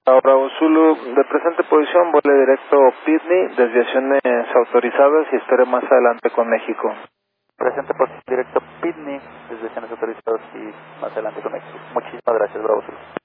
Bravo Zulu, de presente posición, vuelo directo Pitney, desviaciones autorizadas y estaré más adelante con México. Presente posición directo Pitney, desviaciones autorizadas y más adelante con México. Muchísimas gracias, Bravo Zulu.